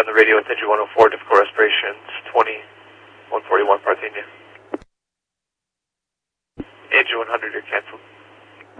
on the radio with engine 104, difficult respirations, 20, 141 Parthenia. Engine 100, you're canceled.